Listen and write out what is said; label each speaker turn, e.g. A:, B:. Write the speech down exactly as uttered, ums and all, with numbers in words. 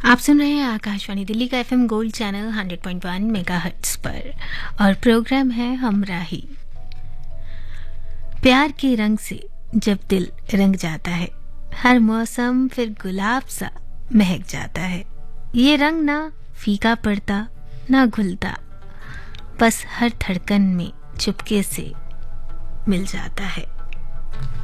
A: आप सुन रहे हैं आकाशवाणी दिल्ली का FM gold channel hundred point one megahertz पर और प्रोग्राम है हमराही। प्यार के रंग से जब दिल रंग जाता है, हर मौसम फिर गुलाब सा महक जाता है। ये रंग ना फीका पड़ता ना घुलता, बस हर धड़कन में चुपके से मिल जाता है।